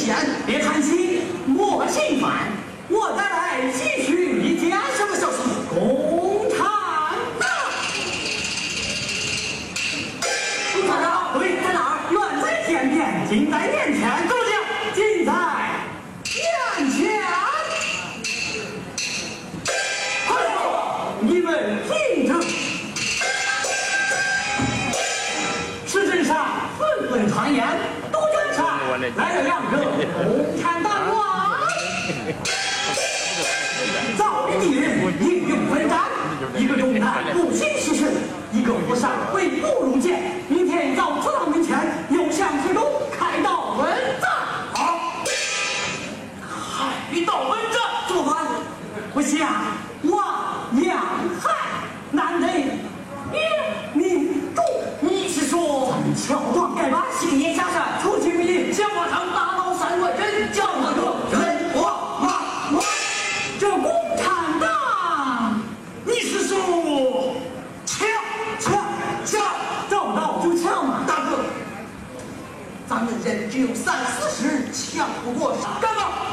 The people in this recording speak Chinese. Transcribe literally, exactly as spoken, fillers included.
险。 别叹息，莫心烦，我再来继续一家。 什么消息？ 共产党！ 共产党对， 在哪儿？ 远在天边，近在眼前。 怎么讲？ 近在眼前。 快走！ 你们听着，市镇上纷纷传言，杜鹃山来了两个共产党官，早的敌人英勇奋战，一个勇敢不幸牺牲，一个不善为不如剑。明天到祠堂门前，有向推动，开刀问斩。 好， 开刀问斩， 怎么办？ 不想望洋海，难得灭民主。 你是说乔装改扮， 星夜下山， 出其不意， 向马上打倒三万人，叫那个人我马我。 这共产党， 你是说抢抢抢？ 找到就抢嘛！ 大哥，咱们人只有三四十，抢不过啥。干嘛？